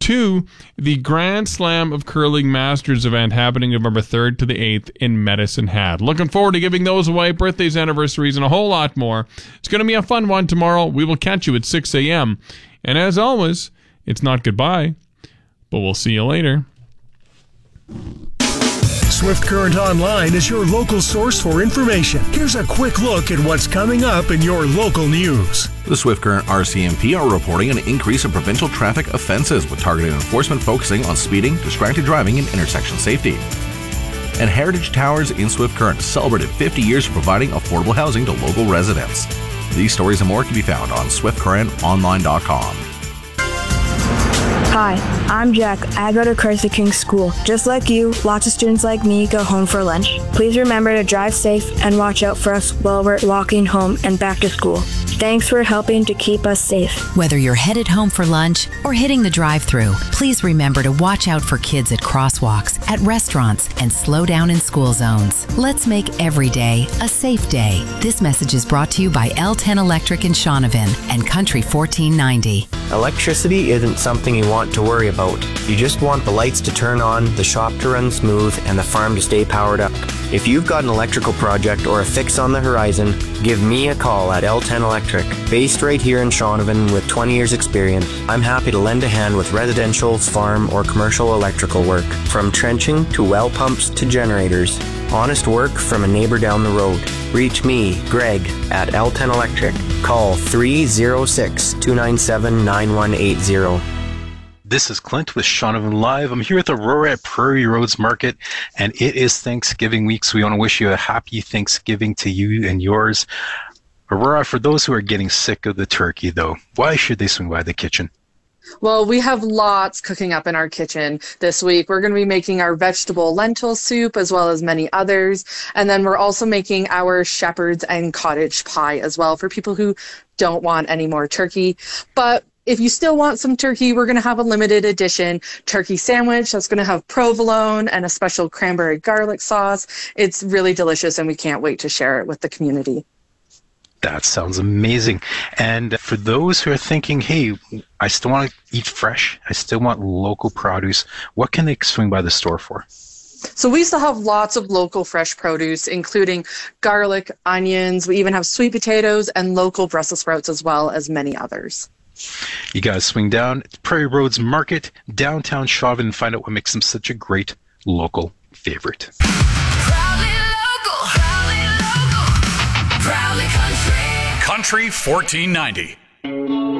to the Grand Slam of Curling Masters event happening November 3rd to the 8th in Medicine Hat. Looking forward to giving those away, birthdays, anniversaries, and a whole lot more. It's going to be a fun one tomorrow. We will catch you at 6 a.m. And as always, it's not goodbye, but we'll see you later. Swift Current Online is your local source for information. Here's a quick look at what's coming up in your local news. The Swift Current RCMP are reporting an increase in provincial traffic offenses with targeted enforcement focusing on speeding, distracted driving, and intersection safety. And Heritage Towers in Swift Current celebrated 50 years of providing affordable housing to local residents. These stories and more can be found on swiftcurrentonline.com. Hi, I'm Jack. I go to Christ King School. Just like you, lots of students like me go home for lunch. Please remember to drive safe and watch out for us while we're walking home and back to school. Thanks for helping to keep us safe. Whether you're headed home for lunch or hitting the drive-thru, please remember to watch out for kids at crosswalks, at restaurants, and slow down in school zones. Let's make every day a safe day. This message is brought to you by L10 Electric in Shaunavon and Country 1490. Electricity isn't something you want to worry about. You just want the lights to turn on, the shop to run smooth, and the farm to stay powered up. If you've got an electrical project or a fix on the horizon, give me a call at L10 Electric. Based right here in Shaunavon with 20 years experience, I'm happy to lend a hand with residential, farm, or commercial electrical work. From trenching to well pumps to generators. Honest work from a neighbor down the road. Reach me, Greg, at L10 Electric. Call 306-297-9180. This is Clint with Shaunavon Live. I'm here at the Aurora at Prairie Roads Market, and it is Thanksgiving week, so we want to wish you a happy Thanksgiving to you and yours. Aurora, for those who are getting sick of the turkey, though, why should they swing by the kitchen? Well, we have lots cooking up in our kitchen this week. We're going to be making our vegetable lentil soup as well as many others. And then we're also making our shepherd's and cottage pie as well for people who don't want any more turkey. But if you still want some turkey, we're going to have a limited edition turkey sandwich that's going to have provolone and a special cranberry garlic sauce. It's really delicious, and we can't wait to share it with the community. That sounds amazing. And for those who are thinking, hey, I still want to eat fresh, I still want local produce, what can they swing by the store for? So we still have lots of local fresh produce, including garlic, onions. We even have sweet potatoes and local Brussels sprouts, as well as many others. You guys swing down at Prairie Roads Market, downtown Shaunavon, and find out what makes them such a great local favorite. Proudly local, proudly local, proudly country. Country 1490.